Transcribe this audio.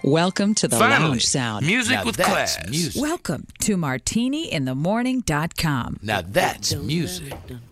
Welcome to the Finally, Lounge Sound. music Now with that's class. music. Welcome to MartiniInTheMorning.com. Now that's music.